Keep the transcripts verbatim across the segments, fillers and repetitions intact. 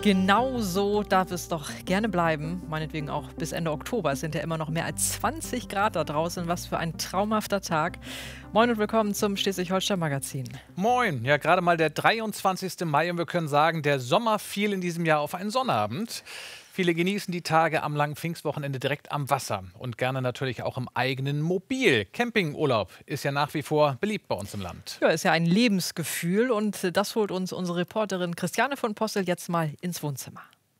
Genau so darf es doch gerne bleiben, meinetwegen auch bis Ende Oktober. Es sind ja immer noch mehr als zwanzig Grad da draußen. Was für ein traumhafter Tag. Moin und willkommen zum Schleswig-Holstein-Magazin. Moin, ja gerade mal der dreiundzwanzigste Mai und wir können sagen, der Sommer fiel in diesem Jahr auf einen Sonnabend. Viele genießen die Tage am langen Pfingstwochenende direkt am Wasser und gerne natürlich auch im eigenen Mobil. Campingurlaub ist ja nach wie vor beliebt bei uns im Land. Ja, ist ja ein Lebensgefühl und das holt uns unsere Reporterin Christiane von Postel jetzt mal ins Wohnzimmer.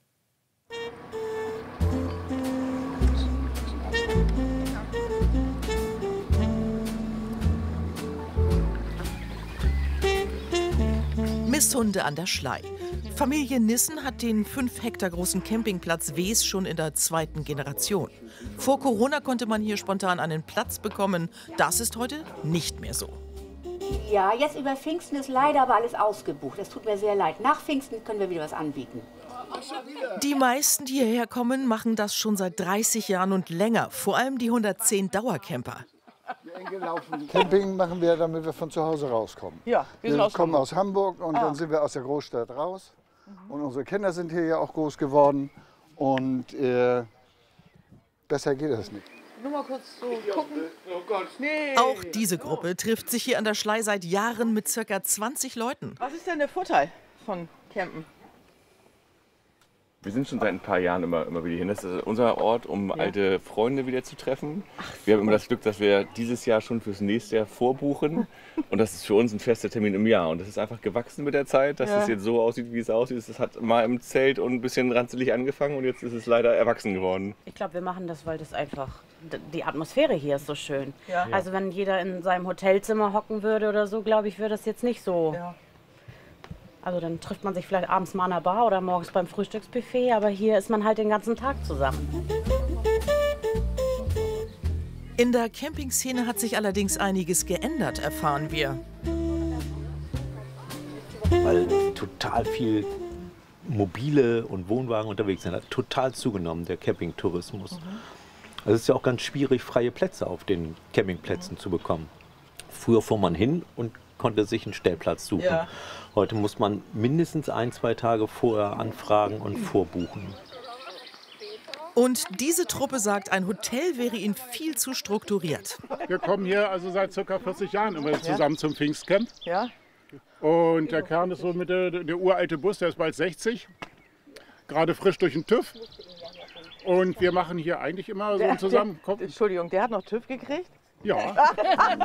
Misshunde an der Schlei. Familie Nissen hat den fünf Hektar großen Campingplatz Wees schon in der zweiten Generation. Vor Corona konnte man hier spontan einen Platz bekommen. Das ist heute nicht mehr so. Ja, jetzt über Pfingsten ist leider aber alles ausgebucht. Es tut mir sehr leid. Nach Pfingsten können wir wieder was anbieten. Die meisten, die hierher kommen, machen das schon seit dreißig Jahren und länger. Vor allem die hundertzehn Dauercamper. Camping machen wir, damit wir von zu Hause rauskommen. Ja, wir, sind wir aus kommen Hamburg. aus Hamburg und Ah. dann sind wir aus der Großstadt raus. Und unsere Kinder sind hier ja auch groß geworden. Und äh, besser geht das nicht. Nur mal kurz so gucken. Oh Gott, nee. Auch diese Gruppe trifft sich hier an der Schlei seit Jahren mit ca. zwanzig Leuten. Was ist denn der Vorteil von Campen? Wir sind schon seit ein paar Jahren immer, immer wieder hier. Das ist unser Ort, um ja. alte Freunde wieder zu treffen. So. Wir haben immer das Glück, dass wir dieses Jahr schon fürs nächste Jahr vorbuchen. Und das ist für uns ein fester Termin im Jahr. Und das ist einfach gewachsen mit der Zeit, dass ja. es jetzt so aussieht, wie es aussieht. Es hat mal im Zelt und ein bisschen ranzelig angefangen und jetzt ist es leider erwachsen geworden. Ich glaube, wir machen das, weil das einfach, die Atmosphäre hier ist so schön. Ja. Also wenn jeder in seinem Hotelzimmer hocken würde oder so, glaube ich, wäre das jetzt nicht so. Ja. Also dann trifft man sich vielleicht abends mal an der Bar oder morgens beim Frühstücksbuffet, aber hier ist man halt den ganzen Tag zusammen. In der Campingszene hat sich allerdings einiges geändert, erfahren wir. Weil total viel mobile und Wohnwagen unterwegs sind, hat total zugenommen, der Campingtourismus. Mhm. Also es ist ja auch ganz schwierig, freie Plätze auf den Campingplätzen mhm. zu bekommen. Früher fuhr man hin und konnte sich einen Stellplatz suchen. Ja. Heute muss man mindestens ein, zwei Tage vorher anfragen und vorbuchen. Und diese Truppe sagt, ein Hotel wäre ihnen viel zu strukturiert. Wir kommen hier also seit ca. vierzig Jahren immer zusammen ja. zum Pfingstcamp. Ja. Und der Kern ist so mit der, der uralte Bus, der ist bald sechzig. Gerade frisch durch den TÜV. Und wir machen hier eigentlich immer so der, ein Zusammenkommen. Der, Entschuldigung, der hat noch TÜV gekriegt? Ja.